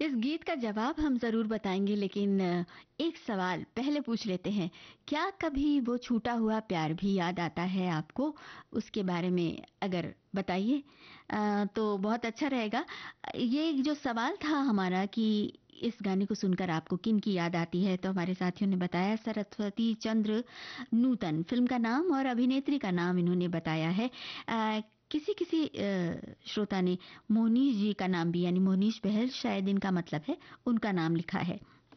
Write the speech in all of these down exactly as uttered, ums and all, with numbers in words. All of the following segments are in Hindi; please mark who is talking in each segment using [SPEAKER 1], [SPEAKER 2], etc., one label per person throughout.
[SPEAKER 1] इस गीत का जवाब हम ज़रूर बताएँगे, लेकिन अ, एक सवाल पहले पूछ लेते हैं। क्या कभी वो छूटा हुआ प्यार भी याद आता है आपको? उसके बारे में अगर बताइए अ, तो बहुत अच्छा रहेगा। ये जो सवाल था हमारा कि इस गाने को सुनकर आपको किनकी याद आती है, तो हमारे साथियों ने बताया सरस्वती चंद्र नूतन, फ़िल्म का नाम और अभिनेत्री का नाम इन्होंने बताया है। अ, किसी-किसी अ, श्रोता ने मोहनीश जी का नाम भी, यानी मोहनीश बहल शायद इनका मतलब है, उनका नाम लिखा है।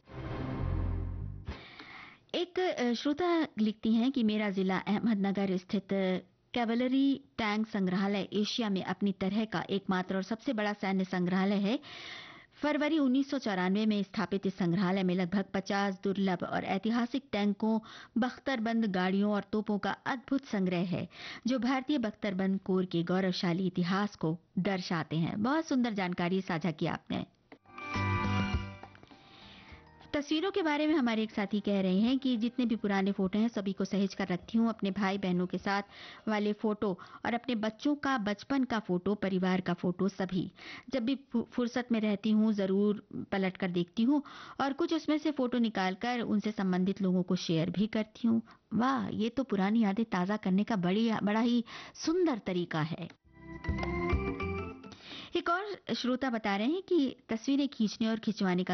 [SPEAKER 1] एक अ, श्रोता लिखती हैं कि मेरा जिला अहमदनगर स्थित कैवलरी टैंक संग्रहालय एशिया में अपनी तरह का एकमात्र और सबसे बड़ा सैन्य संग्रहालय है। फरवरी उन्नीस सौ चौरानवे में स्थापित इस संग्रहालय में लगभग पचास दुर्लभ और ऐतिहासिक टैंकों, बख्तरबंद गाड़ियों और तोपों का अद्भुत संग्रह है, जो भारतीय बख्तरबंद कोर के गौरवशाली इतिहास को दर्शाते हैं। बहुत सुंदर जानकारी साझा की आपने। तस्वीरों के बारे में हमारे एक साथी कह रहे हैं कि जितने भी पुराने फोटो हैं सभी को सहेज कर रखती हूँ, अपने भाई बहनों के साथ वाले फोटो और अपने बच्चों का बचपन का फोटो, परिवार का फोटो, सभी जब भी फु- फुर्सत में रहती हूँ जरूर पलट कर देखती हूँ और कुछ उसमें से फोटो निकाल कर उनसे संबंधित लोगों को शेयर भी करती हूँ। वाह, ये तो पुरानी यादें ताज़ा करने का बड़ी बड़ा ही सुंदर तरीका है। एक और श्रोता बता रहे हैं कि तस्वीरें खींचने और खिंचवाने का